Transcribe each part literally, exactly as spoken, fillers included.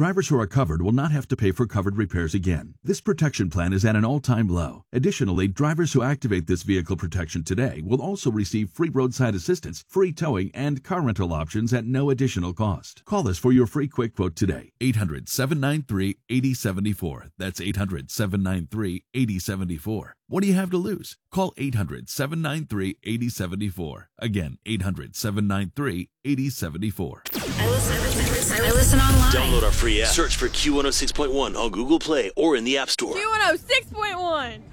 drivers who are covered will not have to pay for covered repairs again. This protection plan is at an all-time low. Additionally, drivers who activate this vehicle protection today will also receive free roadside assistance, free towing, and car rental options at no additional cost. Call us for your free quick quote today. eight hundred, seven nine three, eight zero seven four. That's eight hundred, seven nine three, eight zero seven four. What do you have to lose? Call eight hundred, seven nine three, eight zero seven four. Again, eight hundred, seven nine three, eight zero seven four. I listen, I listen, I listen online. Download our free app. Search for Q one oh six point one on Google Play or in the App Store. Q one oh six point one.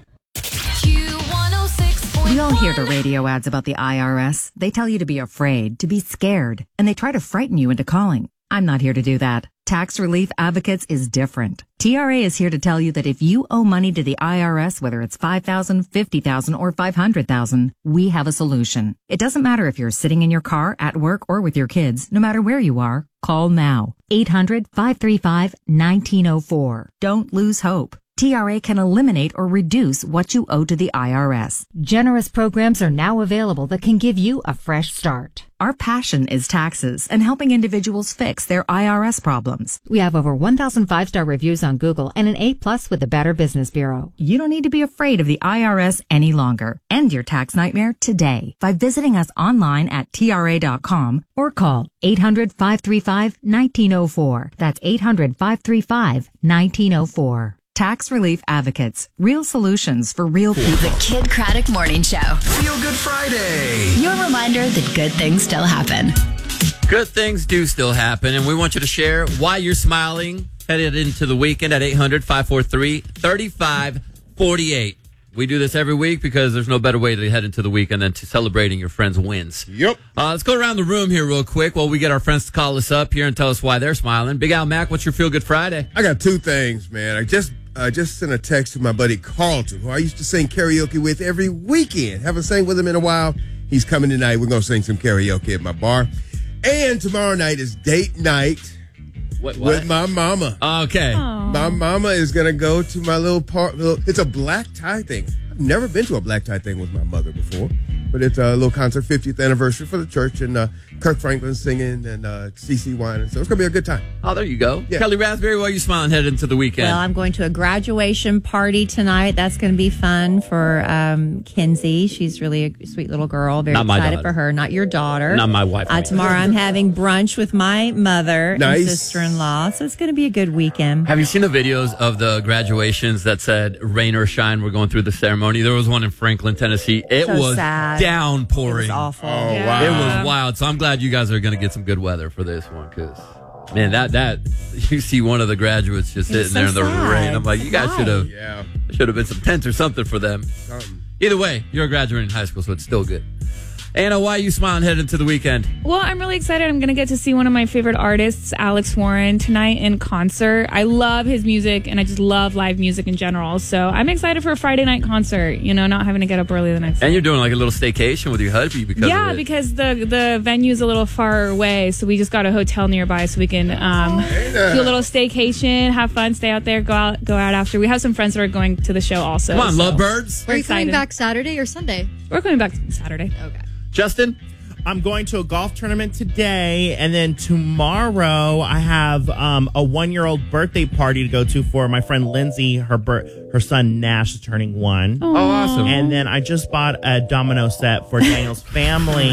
Q one oh six point one. We all hear the radio ads about the I R S. They tell you to be afraid, to be scared, and they try to frighten you into calling. I'm not here to do that. Tax Relief Advocates is different. T R A is here to tell you that if you owe money to the I R S, whether it's five thousand dollars, fifty thousand dollars, or five hundred thousand dollars, we have a solution. It doesn't matter if you're sitting in your car, at work, or with your kids. No matter where you are, call now. eight hundred, five three five, one nine zero four. Don't lose hope. T R A can eliminate or reduce what you owe to the I R S. Generous programs are now available that can give you a fresh start. Our passion is taxes and helping individuals fix their I R S problems. We have over one thousand five-star reviews on Google and an A plus with the Better Business Bureau. You don't need to be afraid of the I R S any longer. End your tax nightmare today by visiting us online at T R A dot com or call eight hundred, five three five, one nine zero four. That's eight hundred, five three five, one nine zero four. Tax Relief Advocates. Real solutions for real people. The Kid Craddock Morning Show. Feel Good Friday. Your reminder that good things still happen. Good things do still happen, and we want you to share why you're smiling headed into the weekend at eight hundred, five four three, three five four eight. We do this every week because there's no better way to head into the weekend than to celebrating your friends' wins. Yep. Uh, let's go around the room here real quick while we get our friends to call us up here and tell us why they're smiling. Big Al Mac, what's your Feel Good Friday? I got two things, man. I just I just sent a text to my buddy Carlton, who I used to sing karaoke with every weekend. Haven't sang with him in a while. He's coming tonight. We're going to sing some karaoke at my bar. And tomorrow night is date night What, what? with my mama. Okay. Aww. My mama is going to go to my little part. Little, it's a black tie thing. I've never been to a black tie thing with my mother before. But it's a little concert, fiftieth anniversary for the church, and uh, Kirk Franklin singing, and uh, C C Wine. So it's going to be a good time. Oh, there you go. Yeah. Kelly Raspberry, why are you smiling headed into the weekend? Well, I'm going to a graduation party tonight. That's going to be fun for um, Kinsey. She's really a sweet little girl. Very Not my excited daughter. for her. Not your daughter. Not my wife. Uh, tomorrow I'm having brunch with my mother Nice. and sister-in-law. So it's going to be a good weekend. Have you seen the videos of the graduations that said rain or shine? We're going through the ceremony. There was one in Franklin, Tennessee. It So was sad. downpouring. It was awful. Oh, Yeah. wow. It was wild. So I'm glad you guys are going to get some good weather for this one, because man, that that you see one of the graduates just It's sitting there in so the sad. rain. I'm like, you guys Why? should have Yeah. should have been some tents or something for them. Something. Either way, you're graduating high school, so it's still good. Anna, why are you smiling headed into the weekend? Well, I'm really excited. I'm going to get to see one of my favorite artists, Alex Warren, tonight in concert. I love his music, and I just love live music in general. So I'm excited for a Friday night concert, you know, not having to get up early the next day. And you're doing like a little staycation with your hubby because Yeah, of it. because the the venue's a little far away, so we just got a hotel nearby so we can um, do a little staycation, have fun, stay out there, go out go out after. We have some friends that are going to the show also. Come on, so lovebirds. We're Are you coming excited. back Saturday or Sunday? We're coming back Saturday. Okay. Justin? I'm going to a golf tournament today, and then tomorrow I have um, a one-year-old birthday party to go to for my friend Lindsay. Her bir- her son Nash is turning one. Oh, awesome. And then I just bought a domino set for Daniel's family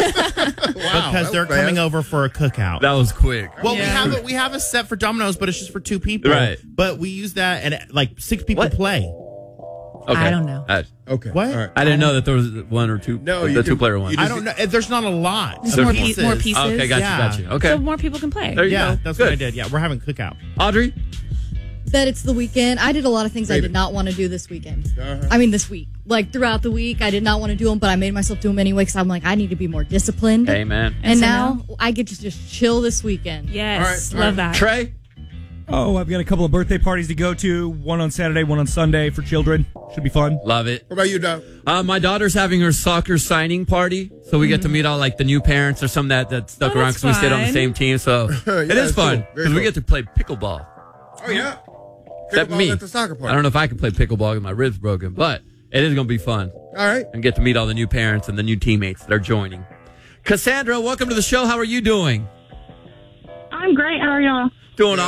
because they're fast. coming over for a cookout. That was quick. Well, we Yeah. have a, we have a set for dominoes, but it's just for two people. Right. But we use that, and like six people What? play. Okay. I don't know. I, Okay. What? All right. I didn't know that there was one or two. No, the you two can- player one. you I don't know. There's not a lot. Just of more pe- more pieces. Okay, got Yeah. you, got you. Okay. So more people can play. There you Yeah, go. that's Good. what I did. Yeah, we're having cookout. Audrey? That it's the weekend. I did a lot of things I Baby. did not want to do this weekend. Uh-huh. I mean, this week. Like, throughout the week, I did not want to do them, but I made myself do them anyway because I'm like, I need to be more disciplined. Amen. And, And so now, I get to just chill this weekend. Yes, All right, all love right. that. Trey? Oh, I've got a couple of birthday parties to go to. One on Saturday, one on Sunday for children. Should be fun. Love it. What about you, Doc? Uh, my daughter's having her soccer signing party, so we get to meet all like the new parents or some that, that stuck Oh, around that's because we stayed on the fun. same team. So Yeah, it is it's fun cool. Very because we cool. get to play pickleball. Oh, yeah. Except Pickleball me. at the soccer party. I don't know if I can play pickleball because my ribs broken, but it is going to be fun All right. and get to meet all the new parents and the new teammates that are joining. Cassandra, welcome to the show. How are you doing? I'm great. How are y'all? Doing